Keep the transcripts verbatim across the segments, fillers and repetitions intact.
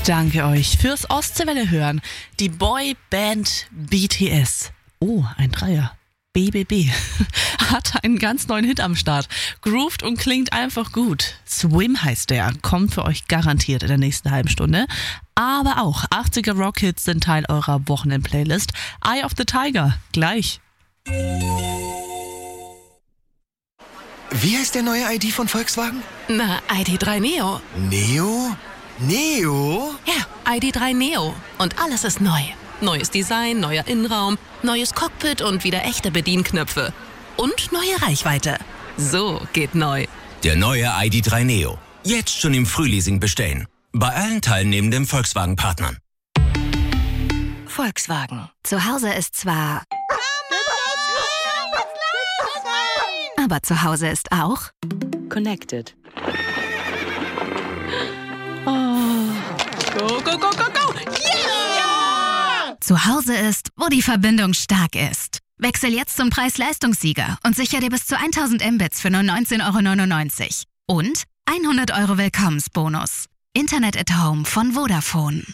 Danke euch fürs Ostseewelle hören. Die Boyband B T S. Oh, ein Dreier. B B B hat einen ganz neuen Hit am Start. Grooved und klingt einfach gut. Swim heißt der, kommt für euch garantiert in der nächsten halben Stunde. Aber auch achtziger Rock-Hits sind Teil eurer Wochenend-Playlist. Eye of the Tiger, gleich. Wie heißt der neue I D von Volkswagen? Na, I D drei Neo. Neo? Neo? Ja, I D drei Neo. Und alles ist neu. Neues Design, neuer Innenraum, neues Cockpit und wieder echte Bedienknöpfe. Und neue Reichweite. So geht neu. Der neue I D drei Neo. Jetzt schon im Frühleasing bestellen. Bei allen teilnehmenden Volkswagen-Partnern. Volkswagen. Zu Hause ist zwar... Aber zu Hause ist auch... Connected. Oh. Go, go, go, go, go! Yeah! Zu Hause ist, wo die Verbindung stark ist. Wechsel jetzt zum Preis-Leistungssieger und sicher dir bis zu tausend Mbits für nur neunzehn Euro neunundneunzig. Und hundert Euro Willkommensbonus. Internet at Home von Vodafone.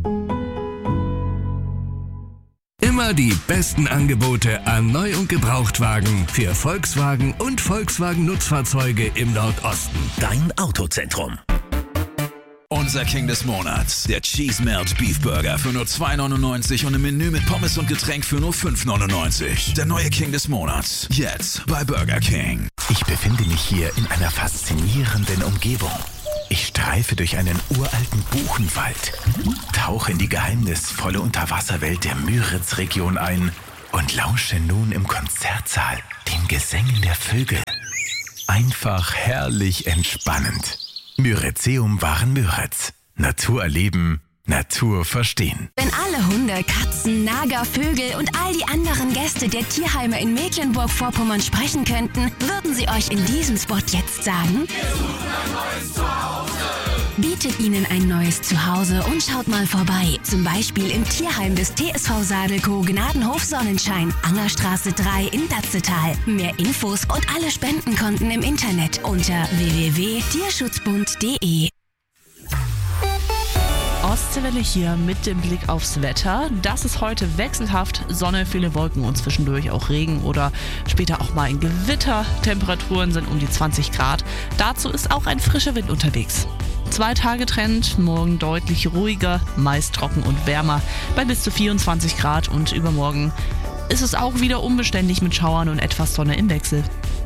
Immer die besten Angebote an Neu- und Gebrauchtwagen für Volkswagen und Volkswagen-Nutzfahrzeuge im Nordosten. Dein Autozentrum. Unser King des Monats, der Cheese Melt Beef Burger für nur zwei neunundneunzig und im Menü mit Pommes und Getränk für nur fünf neunundneunzig. Der neue King des Monats, jetzt bei Burger King. Ich befinde mich hier in einer faszinierenden Umgebung. Ich streife durch einen uralten Buchenwald, tauche in die geheimnisvolle Unterwasserwelt der Müritz-Region ein und lausche nun im Konzertsaal den Gesängen der Vögel. Einfach herrlich entspannend. Myrizeum waren Müritz. Natur erleben, Natur verstehen. Wenn alle Hunde, Katzen, Nager, Vögel und all die anderen Gäste der Tierheime in Mecklenburg-Vorpommern sprechen könnten, würden sie euch in diesem Spot jetzt sagen: Wir suchen ein neues Zuhause. Bietet ihnen ein neues Zuhause und schaut mal vorbei. Zum Beispiel im Tierheim des T S V Sadelko Gnadenhof Sonnenschein, Angerstraße drei in Datzetal. Mehr Infos und alle Spendenkonten im Internet unter w w w punkt tierschutzbund punkt d e. Ostseewelle hier mit dem Blick aufs Wetter. Das ist heute wechselhaft. Sonne, viele Wolken und zwischendurch auch Regen oder später auch mal ein Gewitter. Temperaturen sind um die zwanzig Grad. Dazu ist auch ein frischer Wind unterwegs. Zwei Tage Trend, morgen deutlich ruhiger, meist trocken und wärmer bei bis zu vierundzwanzig Grad und übermorgen ist es auch wieder unbeständig mit Schauern und etwas Sonne im Wechsel.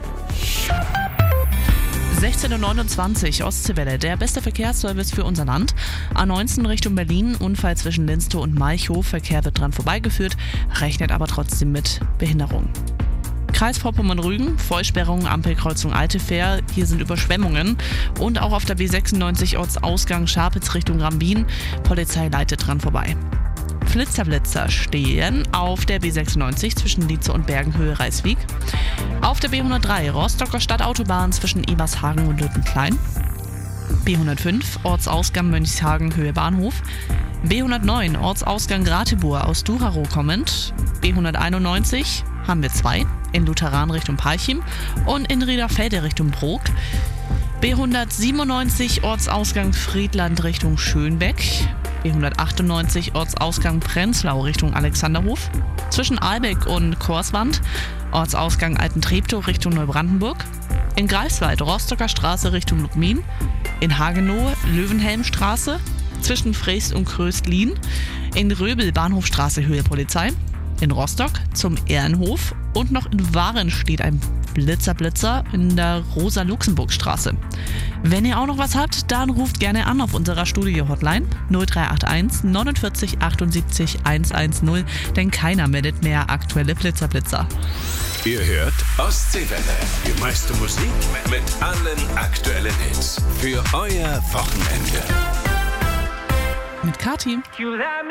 sechzehn Uhr neunundzwanzig, Ostseewelle, der beste Verkehrsservice für unser Land. A neunzehn Richtung Berlin, Unfall zwischen Linstow und Malchow, Verkehr wird dran vorbeigeführt, rechnet aber trotzdem mit Behinderung. Kreis Vorpommern-Rügen, Vollsperrung, Ampelkreuzung Alte Fähr, hier sind Überschwemmungen. Und auch auf der B sechsundneunzig Ortsausgang Scharpitz Richtung Rambin, Polizei leitet dran vorbei. Flitzerblitzer stehen auf der B sechsundneunzig zwischen Lietze und Bergenhöhe Reiswig. Auf der B hundertdrei Rostocker Stadtautobahn zwischen Ebershagen und Lüttenklein. B hundertfünf Ortsausgang Mönchshagen Höhe Bahnhof. B hundertneun Ortsausgang Ratibor aus Duraro kommend. B hunderteinundneunzig haben wir zwei, in Lutheran Richtung Parchim und in Riederfelde Richtung Brok. B hundertsiebenundneunzig Ortsausgang Friedland Richtung Schönbeck. B hundertachtundneunzig Ortsausgang Prenzlau Richtung Alexanderhof. Zwischen Ahlbeck und Korswand Ortsausgang Altentreptow Richtung Neubrandenburg. In Greifswald Rostocker Straße Richtung Lubmin. In Hagenow Löwenhelmstraße zwischen Freest und Kröstlin. In Röbel Bahnhofstraße Höhe Polizei. In Rostock zum Ehrenhof und noch in Waren steht ein Blitzerblitzer in der Rosa-Luxemburg-Straße. Wenn ihr auch noch was habt, dann ruft gerne an auf unserer Studio-Hotline null drei acht eins neunundvierzig achtundsiebzig hundertzehn, denn keiner meldet mehr aktuelle Blitzerblitzer. Ihr hört Ostseewelle. Die meiste Musik mit allen aktuellen Hits. Für euer Wochenende. Mit Kati.